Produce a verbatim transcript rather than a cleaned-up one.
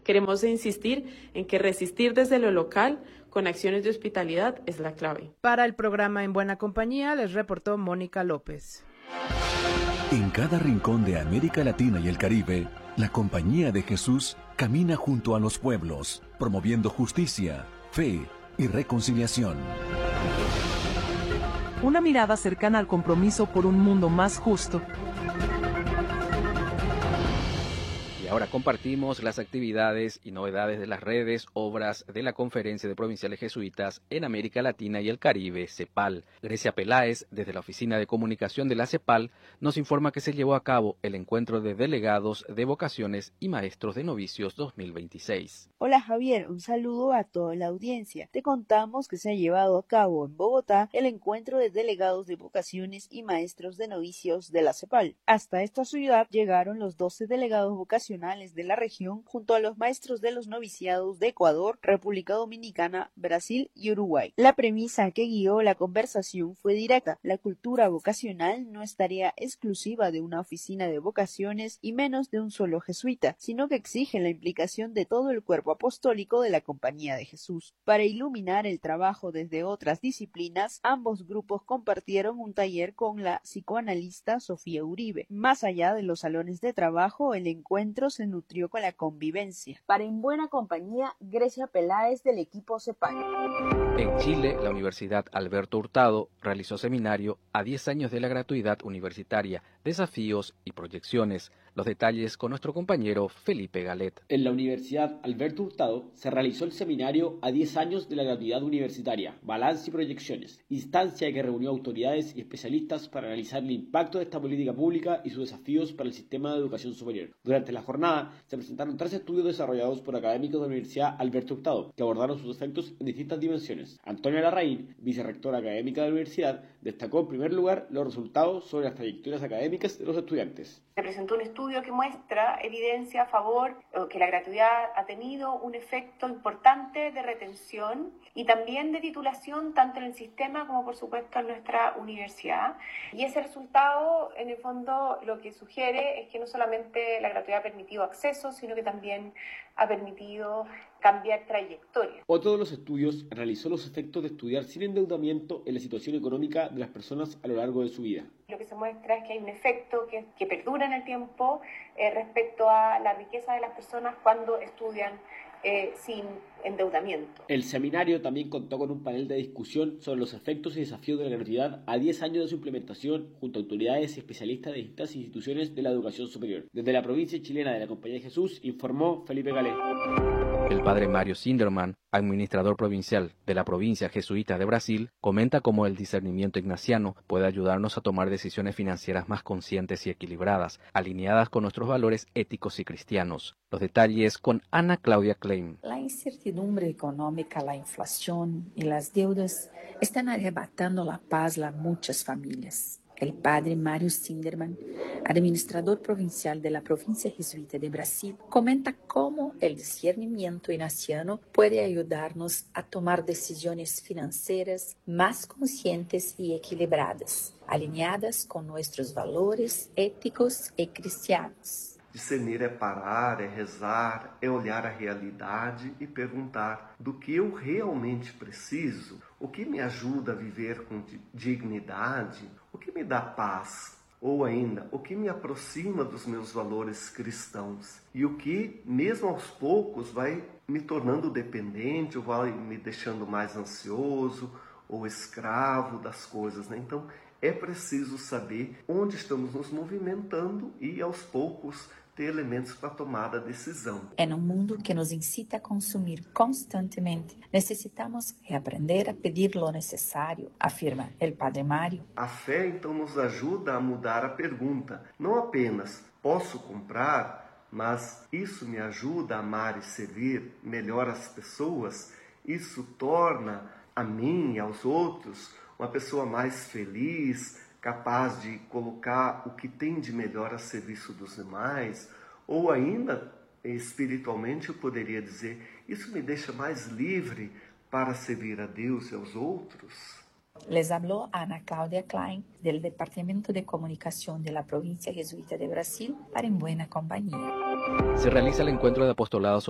Queremos insistir en que resistir desde lo local con acciones de hospitalidad es la clave. Para el programa En Buena Compañía les reportó Mónica López. En cada rincón de América Latina y el Caribe, la Compañía de Jesús camina junto a los pueblos, promoviendo justicia, fe y reconciliación. Una mirada cercana al compromiso por un mundo más justo. Ahora compartimos las actividades y novedades de las redes, obras de la Conferencia de Provinciales Jesuitas en América Latina y el Caribe, CEPAL. Grecia Peláez, desde la Oficina de Comunicación de la CEPAL, nos informa que se llevó a cabo el encuentro de delegados de vocaciones y maestros de novicios dos mil veintiséis. Hola Javier, un saludo a toda la audiencia. Te contamos que se ha llevado a cabo en Bogotá el encuentro de delegados de vocaciones y maestros de novicios de la CEPAL. Hasta esta ciudad llegaron los doce delegados vocacionales de la región junto a los maestros de los noviciados de Ecuador, República Dominicana, Brasil y Uruguay. La premisa que guió la conversación fue directa. La cultura vocacional no es tarea exclusiva de una oficina de vocaciones y menos de un solo jesuita, sino que exige la implicación de todo el cuerpo apostólico de la Compañía de Jesús. Para iluminar el trabajo desde otras disciplinas, ambos grupos compartieron un taller con la psicoanalista Sofía Uribe. Más allá de los salones de trabajo, el encuentro se nutrió con la convivencia. Para En Buena Compañía, Grecia Peláez del equipo CEPAL. En Chile, la Universidad Alberto Hurtado realizó seminario a diez años de la gratuidad universitaria, desafíos y proyecciones. Los detalles con nuestro compañero Felipe Galet. En la Universidad Alberto Hurtado se realizó el seminario a diez años de la gratuidad universitaria, balance y proyecciones, instancia que reunió autoridades y especialistas para analizar el impacto de esta política pública y sus desafíos para el sistema de educación superior. Durante la jornada se presentaron tres estudios desarrollados por académicos de la Universidad Alberto Hurtado, que abordaron sus efectos en distintas dimensiones. Antonia Larraín, vicerrectora académica de la universidad, destacó en primer lugar los resultados sobre las trayectorias académicas de los estudiantes. Se presentó un estudio que muestra evidencia a favor que la gratuidad ha tenido un efecto importante de retención y también de titulación tanto en el sistema como por supuesto en nuestra universidad. Y ese resultado en el fondo lo que sugiere es que no solamente la gratuidad ha permitido acceso, sino que también ha permitido cambiar trayectoria. Otro de los estudios realizó los efectos de estudiar sin endeudamiento en la situación económica de las personas a lo largo de su vida. Lo que se muestra es que hay un efecto que, que perdura en el tiempo eh, respecto a la riqueza de las personas cuando estudian eh, sin endeudamiento. El seminario también contó con un panel de discusión sobre los efectos y desafíos de la gratuidad a diez años de su implementación junto a autoridades y especialistas de distintas instituciones de la educación superior. Desde la provincia chilena de la Compañía de Jesús informó Felipe Galet. El padre Mario Sinderman, administrador provincial de la provincia jesuita de Brasil, comenta cómo el discernimiento ignaciano puede ayudarnos a tomar decisiones financieras más conscientes y equilibradas, alineadas con nuestros valores éticos y cristianos. Los detalles con Ana Claudia Klein. La incertidumbre económica, la inflación y las deudas están arrebatando la paz a muchas familias. El padre Mario Sinderman, administrador provincial de la provincia jesuita de Brasil, comenta cómo el discernimiento ignaciano puede ayudarnos a tomar decisiones financieras más conscientes y equilibradas, alineadas con nuestros valores éticos y cristianos. Discernir é parar, é rezar, é olhar a realidade e perguntar do que eu realmente preciso, o que me ajuda a viver com dignidade, o que me dá paz, ou ainda, o que me aproxima dos meus valores cristãos e o que, mesmo aos poucos, vai me tornando dependente ou vai me deixando mais ansioso ou escravo das coisas, né? Então, é preciso saber onde estamos nos movimentando e, aos poucos, ter elementos para tomar a decisão. En un mundo que nos incita a consumir constantemente, necesitamos reaprender a pedir lo necesario, afirma el padre Mario. A fé, então, nos ajuda a mudar a pergunta. Não apenas posso comprar, mas isso me ajuda a amar e servir melhor as pessoas? Isso torna a mim e aos outros uma pessoa mais feliz, capaz de colocar o que tem de melhor a serviço dos demais, ou ainda, espiritualmente, eu poderia dizer, isso me deixa mais livre para servir a Deus e aos outros? Les habló Ana Claudia Klein, del Departamento de Comunicación de la Provincia Jesuita de Brasil, para En Buena Compañía. Se realiza el encuentro de apostolados